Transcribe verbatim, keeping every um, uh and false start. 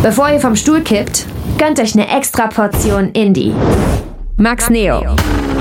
Bevor ihr vom Stuhl kippt, gönnt euch eine extra Portion Indie. Max Neo.